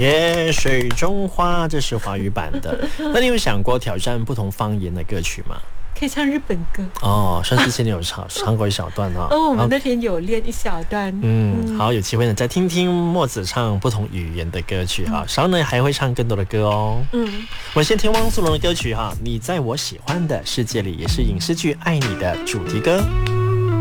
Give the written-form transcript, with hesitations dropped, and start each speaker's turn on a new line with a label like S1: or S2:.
S1: 耶，水中花，这是华语版的。那你有想过挑战不同方言的歌曲吗？
S2: 可以唱日本歌
S1: 哦，上次前你有唱过一小段哈。
S2: 哦，我们那天有练一小段。
S1: 好，有机会呢再听听墨子唱不同语言的歌曲哈。稍后呢还会唱更多的歌哦。我先听汪苏泷的歌曲哈，《你在我喜欢的世界里》，也是影视剧《爱你》的主题歌。